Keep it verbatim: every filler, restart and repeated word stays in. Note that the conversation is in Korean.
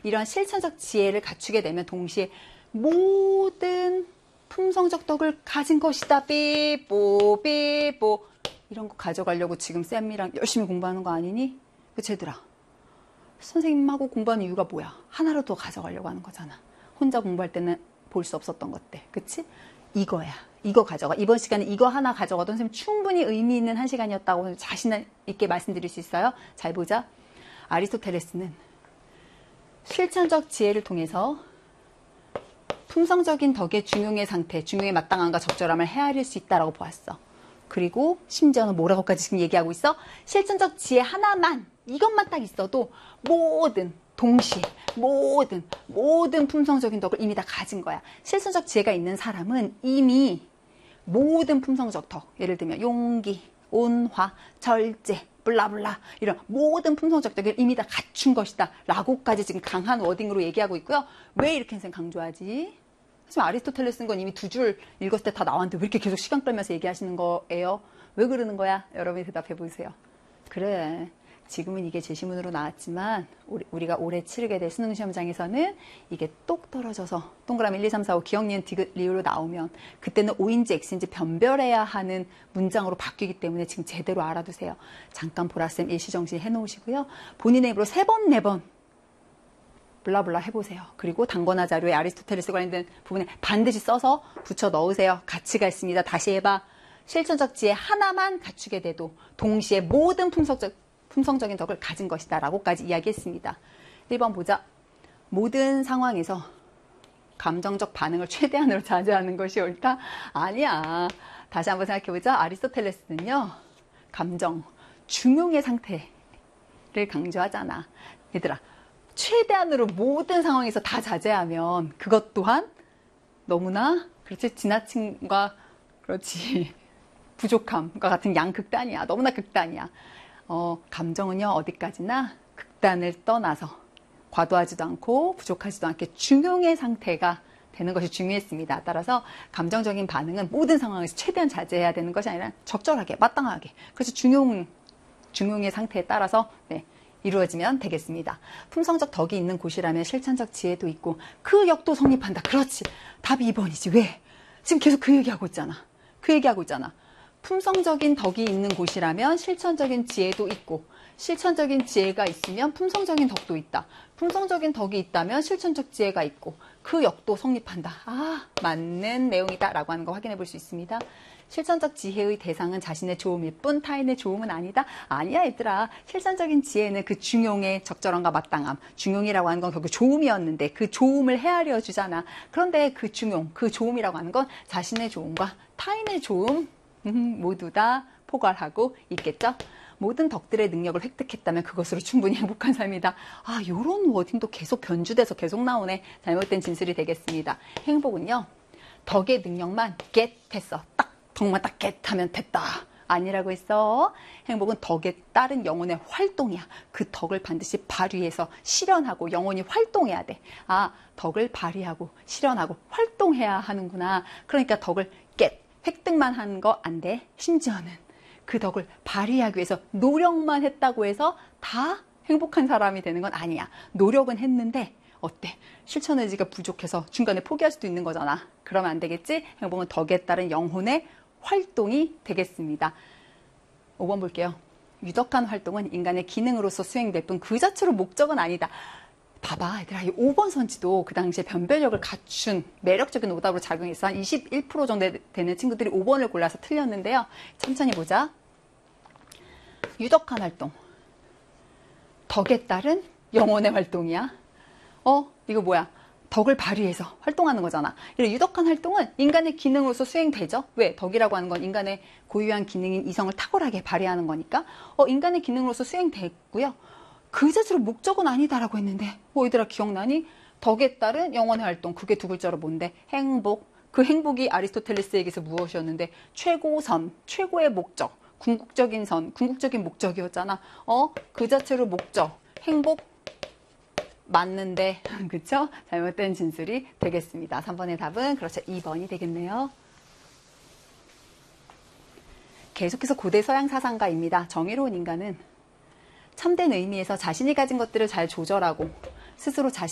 이러한 실천적 지혜를 갖추게 되면 동시에 모든 품성적 덕을 가진 것이다. 삐뽀 삐뽀 이런 거 가져가려고 지금 쌤이랑 열심히 공부하는 거 아니니? 그치 얘들아? 선생님하고 공부하는 이유가 뭐야? 하나로 더 가져가려고 하는 거잖아. 혼자 공부할 때는 볼 수 없었던 것들. 그치? 이거야. 이거 가져가. 이번 시간에 이거 하나 가져가도 선생님 충분히 의미 있는 한 시간이었다고 자신 있게 말씀드릴 수 있어요. 잘 보자. 아리스토텔레스는 실천적 지혜를 통해서 품성적인 덕의 중용의 상태, 중용의 마땅함과 적절함을 헤아릴 수 있다라고 보았어. 그리고 심지어는 뭐라고까지 지금 얘기하고 있어? 실천적 지혜 하나만, 이것만 딱 있어도 모든, 동시에 모든, 모든 품성적인 덕을 이미 다 가진 거야. 실천적 지혜가 있는 사람은 이미 모든 품성적 덕, 예를 들면 용기, 온화, 절제, 블라블라 이런 모든 품성적 덕을 이미 다 갖춘 것이다 라고까지 지금 강한 워딩으로 얘기하고 있고요. 왜 이렇게 선생님 강조하지? 지금 아리스토텔레스 쓴 건 이미 두 줄 읽었을 때 다 나왔는데 왜 이렇게 계속 시간 끌면서 얘기하시는 거예요? 왜 그러는 거야? 여러분이 대답해 보세요. 그래, 지금은 이게 제시문으로 나왔지만 우리, 우리가 올해 치르게 될 수능 시험장에서는 이게 똑 떨어져서 동그라미 일, 이, 삼, 사, 오 기억, 니은, 디귿, 리을로 나오면 그때는 O인지 X인지 변별해야 하는 문장으로 바뀌기 때문에 지금 제대로 알아두세요. 잠깐 보라쌤 일시정지 해놓으시고요. 본인의 입으로 세 번, 네 번 블라블라 해보세요. 그리고 단권화 자료에 아리스토텔레스 관련된 부분에 반드시 써서 붙여 넣으세요. 가치가 있습니다. 다시 해봐. 실천적 지혜 하나만 갖추게 돼도 동시에 모든 품성적, 품성적인 덕을 가진 것이다 라고까지 이야기했습니다. 일 번 보자. 모든 상황에서 감정적 반응을 최대한으로 자제하는 것이 옳다? 아니야. 다시 한번 생각해보자. 아리스토텔레스는요. 감정, 중용의 상태를 강조하잖아. 얘들아. 최대한으로 모든 상황에서 다 자제하면 그것 또한 너무나 그렇지 지나침과 그렇지 부족함과 같은 양극단이야. 너무나 극단이야. 어, 감정은요 어디까지나 극단을 떠나서 과도하지도 않고 부족하지도 않게 중용의 상태가 되는 것이 중요했습니다. 따라서 감정적인 반응은 모든 상황에서 최대한 자제해야 되는 것이 아니라 적절하게 마땅하게 그래서 중용, 중용의 상태에 따라서 네. 이루어지면 되겠습니다. 품성적 덕이 있는 곳이라면 실천적 지혜도 있고 그 역도 성립한다. 그렇지. 답이 이 번이지. 왜? 지금 계속 그 얘기하고 있잖아. 그 얘기하고 있잖아. 품성적인 덕이 있는 곳이라면 실천적인 지혜도 있고 실천적인 지혜가 있으면 품성적인 덕도 있다. 품성적인 덕이 있다면 실천적 지혜가 있고 그 역도 성립한다. 아, 맞는 내용이다 라고 하는 거 확인해 볼 수 있습니다. 실천적 지혜의 대상은 자신의 좋음일 뿐 타인의 좋음은 아니다? 아니야 얘들아. 실천적인 지혜는 그 중용의 적절함과 마땅함. 중용이라고 하는 건 결국 좋음이었는데 그 좋음을 헤아려 주잖아. 그런데 그 중용, 그 좋음이라고 하는 건 자신의 좋음과 타인의 좋음 음, 모두 다 포괄하고 있겠죠? 모든 덕들의 능력을 획득했다면 그것으로 충분히 행복한 삶이다. 아, 요런 워딩도 계속 변주돼서 계속 나오네. 잘못된 진술이 되겠습니다. 행복은요. 덕의 능력만 get 했어. 딱 덕만 딱 get 하면 됐다. 아니라고 했어. 행복은 덕에 따른 영혼의 활동이야. 그 덕을 반드시 발휘해서 실현하고 영혼이 활동해야 돼. 아, 덕을 발휘하고 실현하고 활동해야 하는구나. 그러니까 덕을 get, 획득만 하는 거 안 돼. 심지어는 그 덕을 발휘하기 위해서 노력만 했다고 해서 다 행복한 사람이 되는 건 아니야. 노력은 했는데 어때? 실천 의지가 부족해서 중간에 포기할 수도 있는 거잖아. 그러면 안 되겠지? 행복은 덕에 따른 영혼의 활동이 되겠습니다. 오 번 볼게요. 유덕한 활동은 인간의 기능으로서 수행될 뿐 그 자체로 목적은 아니다. 봐봐 얘들아, 이 오 번 선지도 그 당시에 변별력을 갖춘 매력적인 오답으로 작용해서 한 이십일 퍼센트 정도 되는 친구들이 오 번을 골라서 틀렸는데요. 천천히 보자. 유덕한 활동. 덕에 따른 영혼의 활동이야. 어? 이거 뭐야? 덕을 발휘해서 활동하는 거잖아. 이런 유덕한 활동은 인간의 기능으로서 수행되죠. 왜? 덕이라고 하는 건 인간의 고유한 기능인 이성을 탁월하게 발휘하는 거니까 어, 인간의 기능으로서 수행됐고요. 그 자체로 목적은 아니다라고 했는데 뭐 얘들아 기억나니? 덕에 따른 영혼의 활동. 그게 두 글자로 뭔데? 행복. 그 행복이 아리스토텔레스에게서 무엇이었는데? 최고선, 최고의 목적, 궁극적인 선, 궁극적인 목적이었잖아. 어? 그 자체로 목적, 행복 맞는데 그쵸? 잘못된 진술이 되겠습니다. 삼 번의 답은 그렇죠. 이 번이 되겠네요. 계속해서 고대 서양 사상가입니다. 정의로운 인간은 참된 의미에서 자신이 가진 것들을 잘 조절하고 스스로 자신